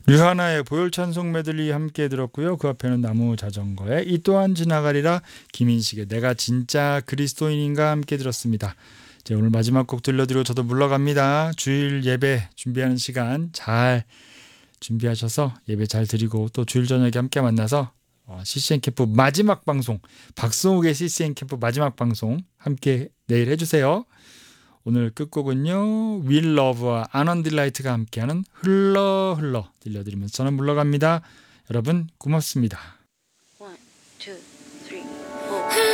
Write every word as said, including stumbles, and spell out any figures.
류하나의 보혈 찬송 메들리 함께 들었고요. 그 앞에는 나무 자전거의 이 또한 지나가리라, 김인식의 내가 진짜 그리스도인인가 함께 들었습니다. 이제 오늘 마지막 곡 들려드리고 저도 물러갑니다. 주일 예배 준비하는 시간 잘 준비하셔서 예배 잘 드리고 또 주일 저녁에 함께 만나서 씨씨엔 캠프 마지막 방송, 박성욱의 씨씨엔 캠프 마지막 방송 함께 내일 해주세요. 오늘 끝곡은요, Will Love와 아넌딜라이트가 함께하는 흘러 흘러 들려드리면서 저는 물러갑니다. 여러분 고맙습니다. One, two.